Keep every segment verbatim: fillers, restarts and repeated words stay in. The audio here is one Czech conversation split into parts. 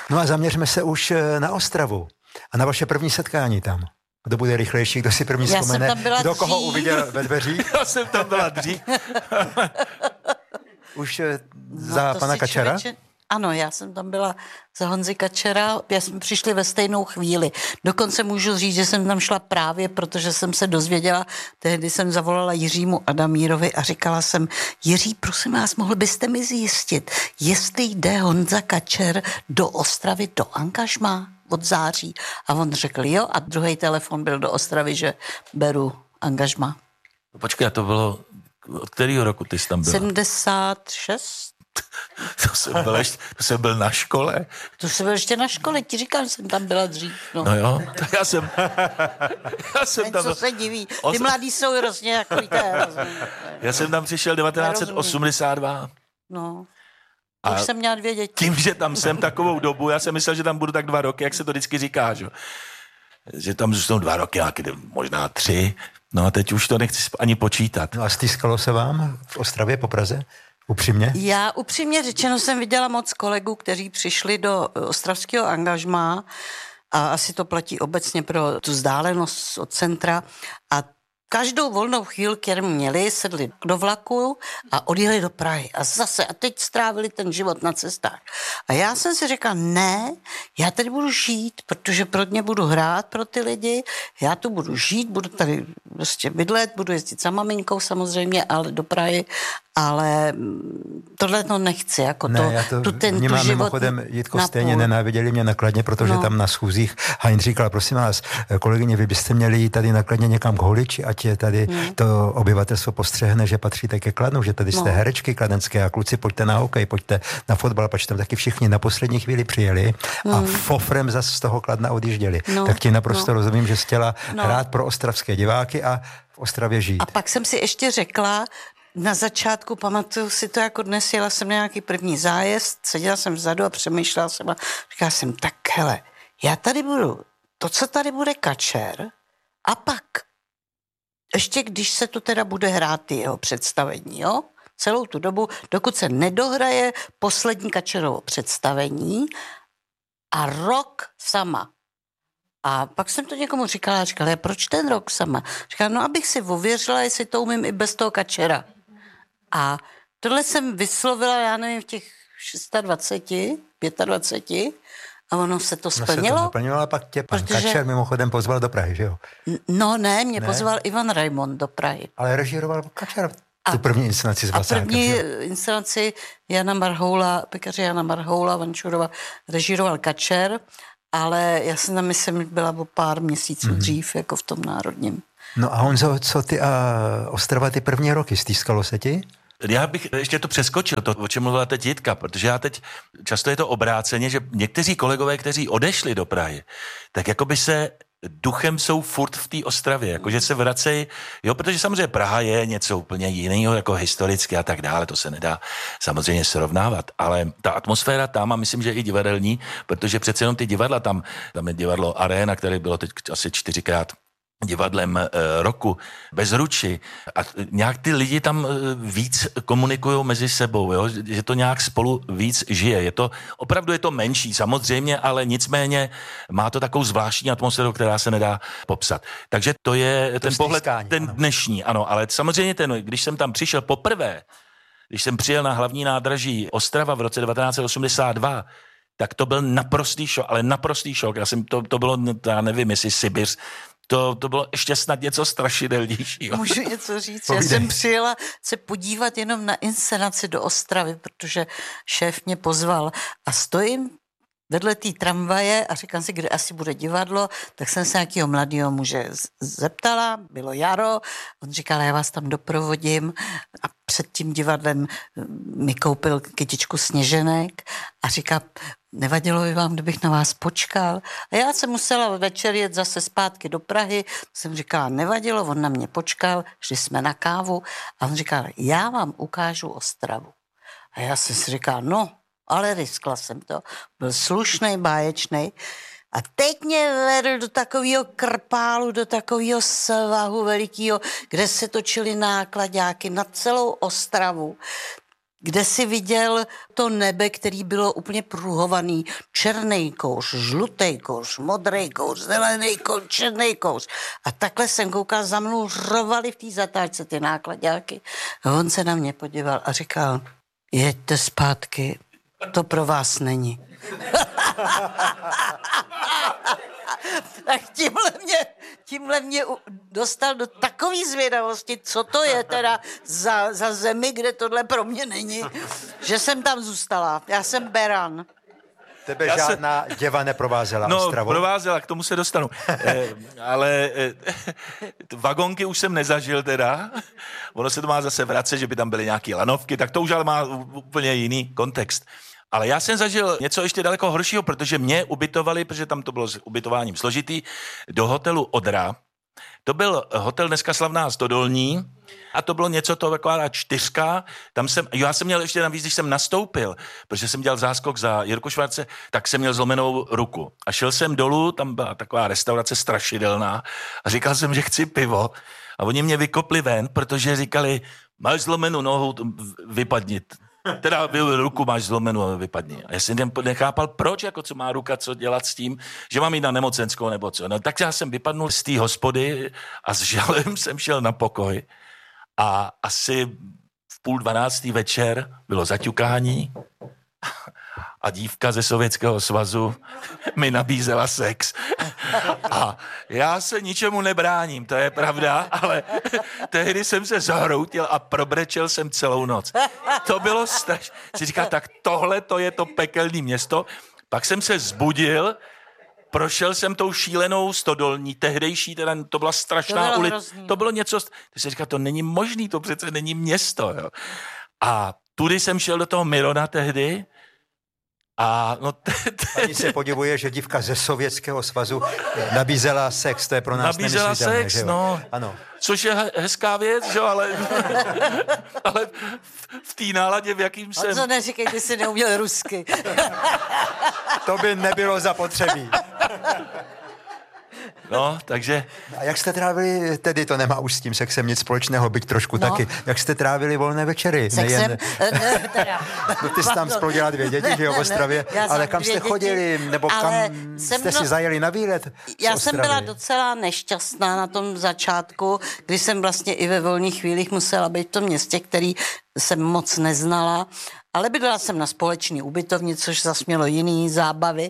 No a zaměřme se už na Ostravu a na vaše první setkání tam. Kdo bude rychlejší, kdo si první Já vzpomene, jsem tam byla kdo dřív. koho uviděl ve dveřích. Já jsem tam byla dřív. Už za no, pana Kačera? Člověče... Ano, já jsem tam byla za Honzy Kačera, já jsme přišli ve stejnou chvíli. Dokonce můžu říct, že jsem tam šla právě, protože jsem se dozvěděla, tehdy jsem zavolala Jiřímu Adamírovi a říkala jsem, Jiří, prosím vás, mohl byste mi zjistit, jestli jde Honza Kačer do Ostravy do angažmá od září. A on řekl jo a druhý telefon byl do Ostravy, že beru angažmá. Počkej, to bylo, od kterého roku ty jsi tam byla? sedmdesát šest To jsem byl, ještě, to jsem byl na škole. To jsem byl ještě na škole, ti říkám, že jsem tam byla dřív. No, no jo, tak já jsem... Já jsem tam... Co se diví, ty mladí jsou hrozně jako víte. Já jsem tam přišel devatenáct set osmdesát dva. No, a už jsem měla dvě děti. Tím, že tam jsem takovou dobu, já jsem myslel, že tam budu tak dva roky, jak se to vždycky říká, že, že tam zůstanou dva roky, možná tři. No a teď už to nechci ani počítat. No a stýskalo se vám v Ostravě po Praze? Upřímně? Já upřímně řečeno jsem viděla moc kolegů, kteří přišli do ostravského angažmá a asi to platí obecně pro tu vzdálenost od centra a každou volnou chvíli, kterou měli, sedli do vlaku a odjeli do Prahy. A zase, a teď strávili ten život na cestách. A já jsem si řekla, ne, já tady budu žít, protože pro ně budu hrát pro ty lidi, já tu budu žít, budu tady prostě bydlet, budu jezdit za maminkou samozřejmě, ale do Prahy, ale tohle to nechci, jako ne, to, já to tu ten vnímám tu život mimochodem, Jitko, napůl. stejně nenáviděli mě nakladně, protože no. tam na schůzích Hein říkal, prosím vás, kolegyně, vy byste měli jít tady nakladně někam k Holiči, ať je tady hmm. to obyvatelstvo postřehne, že patříte ke Kladnu, že tady jste no. herečky kladenské a kluci, pojďte na hokej, pojďte na fotbal, pač tam taky všichni na poslední chvíli přijeli hmm. a fofrem zase z toho Kladna odjížděli. No. Tak ti naprosto no. rozumím, že chtěla no. hrát pro ostravské diváky a v Ostravě žít. A pak jsem si ještě řekla, na začátku, pamatuju si to jako dnes, jela jsem na nějaký první zájezd, seděla jsem vzadu a přemýšlela jsem a říkala jsem, tak hele, já tady budu, to, co tady bude Kačer, a pak, ještě když se tu teda bude hrát ty jeho představení, jo, celou tu dobu, dokud se nedohraje poslední Kačerovo představení a rok sama. A pak jsem to někomu říkala, říkala, proč ten rok sama? Říkala, no abych si ověřila, jestli to umím i bez toho Kačera. A tohle jsem vyslovila, já nevím, v těch dvacet šest, dvacet pět a ono se to splnilo. No se to naplnilo a pak tě pan protože... Kačer mimochodem pozval do Prahy, že jo? No ne, mě ne? pozval Ivan Raimond do Prahy. Ale režíroval Kačer tu první inscenaci s Vlasákem. A první inscenaci Jana Marhoula, pekaře Jana Marhoula, Vančurova, režíroval Kačer, ale já jsem tam, myslím, byla o pár měsíců mm-hmm. dřív, jako v tom Národním. No a Honzo, co ty a Ostrava ty první roky, stýskalo se ti? Já bych ještě to přeskočil, to, o čem mluvila teď Jitka, protože já teď, často je to obráceně, že někteří kolegové, kteří odešli do Prahy, tak jako by se duchem jsou furt v té Ostravě, jakože se vracejí, jo, protože samozřejmě Praha je něco úplně jiného, jako historicky a tak dále, to se nedá samozřejmě srovnávat, ale ta atmosféra tam, a myslím, že i divadelní, protože přece jenom ty divadla tam, tam je divadlo Arena, které bylo teď asi čtyřikrát divadlem e, roku, bez ruči a nějak ty lidi tam e, víc komunikují mezi sebou, jo? Že to nějak spolu víc žije. Je to, opravdu je to menší samozřejmě, ale nicméně má to takovou zvláštní atmosféru, která se nedá popsat. Takže to je to ten pohled, ten ano. dnešní, ano, ale samozřejmě ten, když jsem tam přišel poprvé, když jsem přijel na hlavní nádraží Ostrava v roce devatenáct set osmdesát dva, tak to byl naprostý šok, ale naprostý šok. Já jsem, to, to bylo, já nevím, jestli Sibiř, To, to bylo ještě snad něco strašidelnějšího. Můžu něco říct? Já jsem přijela se podívat jenom na inscenaci do Ostravy, protože šéf mě pozval a stojím vedle té tramvaje a říkám si, kde asi bude divadlo, tak jsem se nějakého mladého muže zeptala, bylo jaro, on říkal, já vás tam doprovodím a před tím divadlem mi koupil kytičku sněženek a říká, nevadilo by vám, kdybych na vás počkal. A já jsem musela večer jet zase zpátky do Prahy, jsem říkala, nevadilo, on na mě počkal, šli jsme na kávu a on říkal, já vám ukážu Ostravu. A já jsem si říkala, no, ale riskla jsem to. Byl slušnej, báječnej. A teď mě vedl do takového krpálu, do takového svahu velikého, kde se točily náklaďáky na celou Ostravu. kde si viděl to nebe, který bylo úplně pruhovaný, černý kouř, žlutý kouř, modrý kouř, zelený kouř, černý kouř. A takhle jsem koukal, za mnou řvali v té zatáčce ty nákladáky. A on se na mě podíval a říkal, jeďte zpátky, to pro vás není. Tak tímhle mě, tímhle mě dostal do takové zvědavosti, co to je teda za, za zemi, kde tohle pro mě není, že jsem tam zůstala. Já jsem beran. Tebe Já žádná se... děva neprovázela No, Ostravou? provázela, k tomu se dostanu. e, ale e, vagonky už jsem nezažil teda. Ono se to má zase vracet, že by tam byly nějaké lanovky, tak to už ale má úplně jiný kontext. Ale já jsem zažil něco ještě daleko horšího, protože mě ubytovali, protože tam to bylo s ubytováním složitý, do hotelu Odra. To byl hotel dneska slavná Stodolní a to bylo něco, to taková čtyřka. Tam jsem, já jsem měl ještě navíc, když jsem nastoupil, protože jsem dělal záskok za Jirku Švarce, tak jsem měl zlomenou ruku. A šel jsem dolů, tam byla taková restaurace strašidelná a říkal jsem, že chci pivo. A oni mě vykopli ven, protože říkali, máš zlomenou nohu, vypadni. Teda ruku máš zlomenou a vypadni. A já jsem nechápal, proč, jako co má ruka, co dělat s tím, že mám jít na nemocenskou nebo co. No tak já jsem vypadnul z té hospody a s žalem jsem šel na pokoj a asi v půl dvanáctý večer bylo zaťukání a dívka ze Sovětského svazu mi nabízela sex. A já se ničemu nebráním, to je pravda, ale tehdy jsem se zahroutil a probrečel jsem celou noc. To bylo strašné. Si říká, tak tohle to je to pekelné město. Pak jsem se zbudil, prošel jsem tou šílenou Stodolní, tehdejší, teda to byla strašná ulice. To bylo něco, ty si říká, to není možný, to přece není město. Jo. A tudy jsem šel do toho Mirona tehdy. A no te, te, Ani se podivuje, že dívka ze Sovětského svazu nabízela sex, to je pro nás nabízela nemyslitelné. sex, že jo? no. Ano. Což je hezká věc, že jo, ale, ale v, v té náladě, v jakým jsem... A co neříkej, ty jsi neuměl rusky. To by nebylo zapotřebí. No, takže... A jak jste trávili, tedy to nemá už s tím sexem nic společného, byť trošku No. taky, jak jste trávili volné večery? Sexem? Nejen, Ne, teda. no ty jsi tam splodila dvě děti, že jo, v Ostravě, Já ale jsem kam dvě jste děti, chodili, nebo kam ale jste jsem si no- zajeli na výlet? Já jsem byla docela nešťastná na tom začátku, kdy jsem vlastně i ve volných chvílích musela být v tom městě, který jsem moc neznala, ale bydlela jsem na společný ubytovně, což zas mělo jiný zábavy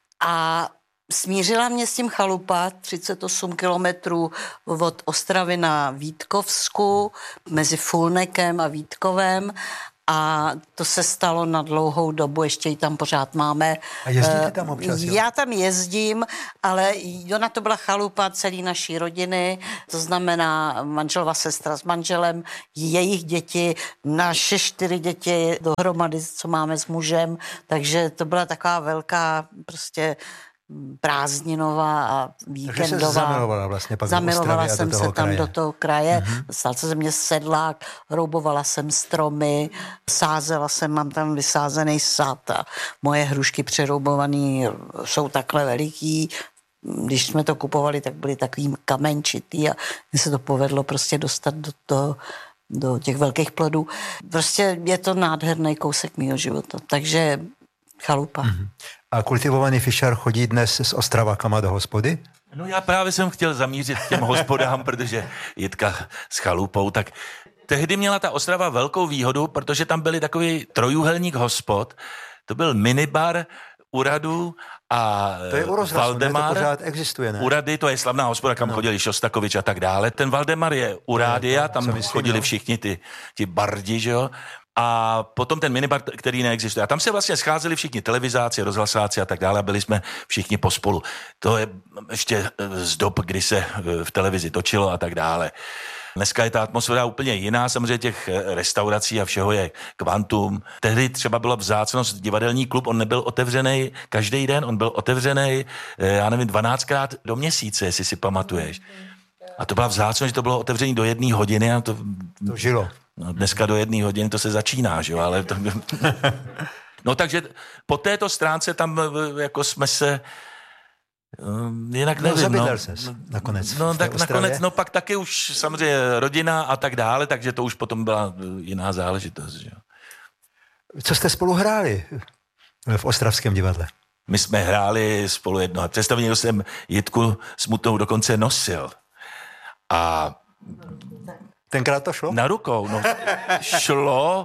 a smířila mě s tím chalupa třicet osm kilometrů od Ostravy na Vítkovsku, mezi Fulnekem a Vítkovem a to se stalo na dlouhou dobu, ještě ji tam pořád máme. A jezdíte tam občas, jo? Já tam jezdím, ale ona to byla chalupa celý naší rodiny, to znamená manželova sestra s manželem, jejich děti, naše čtyři děti dohromady, co máme s mužem, takže to byla taková velká prostě prázdninová a víkendová. Takže se zamilovala vlastně pak Zamilovala do jsem do toho se tam kraje. do toho kraje. Mm-hmm. Stal se ze mě sedlák, roubovala jsem stromy, sázela jsem, mám tam vysázený sad a moje hrušky přeroubovaný jsou takhle veliký. Když jsme to kupovali, tak byly takový kamenčitý a mně se to povedlo prostě dostat do toho, do těch velkých plodů. Prostě je to nádherný kousek mýho života. Takže chalupa. Mm-hmm. A kultivovaný Fišer chodí dnes s Ostravakama do hospody? No já právě jsem chtěl zamířit k těm hospodám, protože Jitka s chalupou, tak tehdy měla ta Ostrava velkou výhodu, protože tam byly takový trojúhelník hospod, to byl minibar Uradu a To je u rozhlasu, Valdemar. ne? To pořád existuje, ne? Urady, to je slavná hospoda, kam no. chodili Šostakovič a tak dále. Ten Valdemar je u rádia, tam myslím, chodili no. všichni ty, ty bardi, že jo. A potom ten minibar, který neexistuje. A tam se vlastně scházeli všichni televizáci, rozhlasáci a tak dále. Byli jsme všichni pospolu. To je ještě z dob, kdy se v televizi točilo a tak dále. Dneska je ta atmosféra úplně jiná, samozřejmě těch restaurací a všeho je kvantum. Tehdy třeba byla vzácnost divadelní klub, on nebyl otevřený každý den, on byl otevřený, já nevím, dvanáctkrát do měsíce, jestli si pamatuješ. A to byla vzácnost, že to bylo otevřený do jedné hodiny a to... To žilo. No, dneska do jedné hodiny to se začíná, že jo, ale... To... No takže po této stránce tam jako jsme se... Jinak nevím, no. Zabydlel no. ses nakonec. No tak nakonec, no pak taky už samozřejmě rodina a tak dále, takže to už potom byla jiná záležitost, že jo. Co jste spolu hráli v Ostravském divadle? My jsme hráli spolu jedno. Představení jsem Jitku Smutnou dokonce nosil. A tenkrát to šlo? Na rukou, no. Šlo.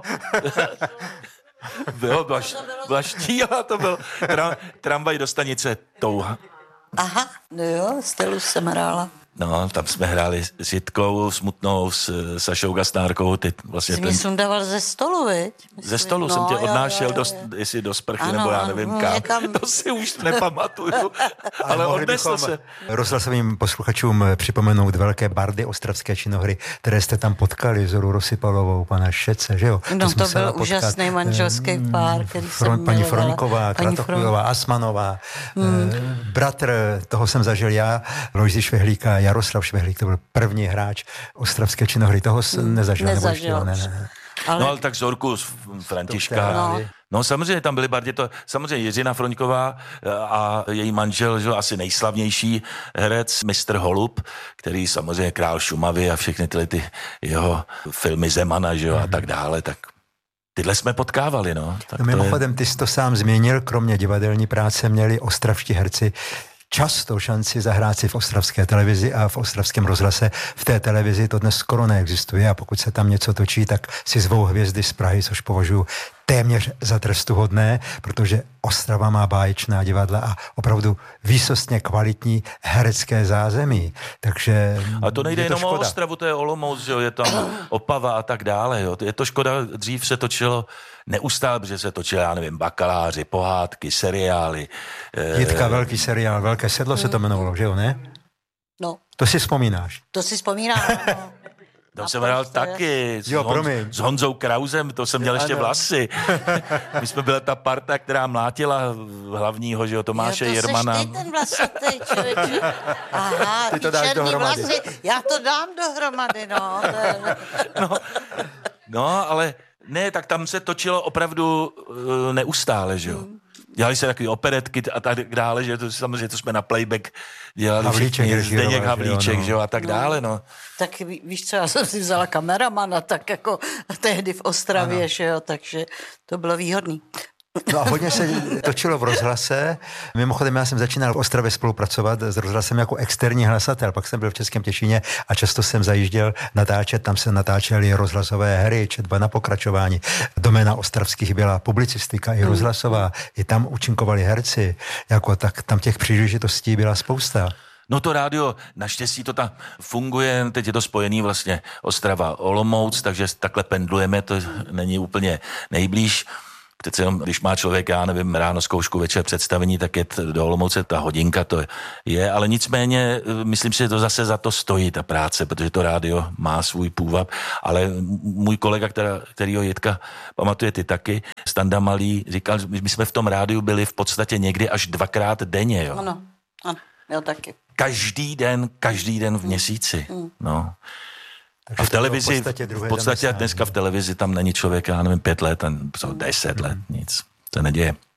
Bylo, byla, byla štíla, to byl tra, tramvaj do stanice Touha. Aha, no jo, Stelu jsem hrála. No, tam jsme hráli s Jitkou Smutnou, s Sašou Gastárkou. Ty vlastně Jsi ten... mě sundával ze stolu, viď? Myslím, ze stolu no, jsem tě odnášel, jo, jo, jo. Do, jestli do sprchy, ano, nebo já nevím kam. Někam... To si už nepamatuju, ale odnesl se. Rozhlasovým posluchačům připomenout velké bardy ostravské činohry, které jste tam potkali, Zoru Rosypalovou, pana Šece, že jo? No to, to byl potkat. Úžasný manželský pár, který Fron, jsem Paní Froňková, Kratochvílová, Asmanová, hmm. bratr, toho jsem zažil já, Lojzi Švehlíka, Jaroslav Švehlík, to byl první hráč ostravské činohry, toho jsem nezažil. Nezažil. Ne, ne. Ale... No ale tak Zorku z Františka. No. no samozřejmě tam byli bardi to, samozřejmě Jiřina Froňková a její manžel, že, asi nejslavnější herec, mistr Holub, který samozřejmě král Šumavy a všechny tyhle ty jeho filmy Zemana, že, a tak dále, tak tyhle jsme potkávali, no. Tak no mimochodem, je... ty jsi to sám zmínil, kromě divadelní práce měli ostravští herci často šanci zahrát si v ostravské televizi a v ostravském rozhlase. V té televizi to dnes skoro neexistuje a pokud se tam něco točí, tak si zvou hvězdy z Prahy, což považuji téměř za trestuhodné, protože Ostrava má báječná divadla a opravdu výsostně kvalitní herecké zázemí. Takže a to nejde je to jenom škoda. O Ostravu, to je Olomouc, že jo, je tam Opava a tak dále. Jo. Je to škoda, dřív se točilo neustále, protože se točilo, já nevím, Bakaláři, pohádky, seriály. Jitka, velký seriál, Velké sedlo se to jmenovalo, že jo, ne? No. To si vzpomínáš? To si vzpomínám, no. Tam jsem hrál taky s, jo, Hon, s Honzou Krausem, to jsem měl ještě vlasy. My jsme byla ta parta, která mlátila hlavního, že jo, Tomáše jo, to Jirmana. Seš ty ten vlasatý člověče. Aha, ty, ty to dáš dohromady. Vlasy, já to dám dohromady, no. no. No, ale ne, tak tam se točilo opravdu uh, neustále, že jo. Hmm. Dělali se takové operetky a tak dále, že to samozřejmě to jsme na playback dělali Havlíček, všichni, Zdeněk Havlíček, no. že jo, a tak dále, no. Tak víš co, já jsem si vzala kameramana, tak jako tehdy v Ostravě, ano. Že jo, takže to bylo výhodný. No a hodně se točilo v rozhlase. Mimochodem, já jsem začínal v Ostravě spolupracovat s rozhlasem jako externí hlasatel, pak jsem byl v Českém Těšíně a často jsem zajížděl natáčet, tam se natáčely rozhlasové hry, četba na pokračování. Doména ostravských byla publicistika i rozhlasová, i tam účinkovali herci, jako tak tam těch příležitostí byla spousta. No to rádio, naštěstí to tam funguje, teď je to spojený vlastně Ostrava Olomouc, takže takhle pendlujeme, to není úplně nejblíž. Teď jenom, když má člověk, já nevím, ráno zkoušku, večer představení, tak je do Olomouce ta hodinka, to je, ale nicméně, myslím si, že to zase za to stojí, ta práce, protože to rádio má svůj půvab, ale můj kolega, která, kterýho Jitka pamatuje ty taky, Standa Malý, říkal, že my jsme v tom rádiu byli v podstatě někdy až dvakrát denně, jo. Ano, ano, jo taky. Každý den, každý den v měsíci, mm. no. Takže a v televizi, v podstatě, v podstatě dneska v televizi tam není člověk, já nevím, pět let, deset let, nic se neděje.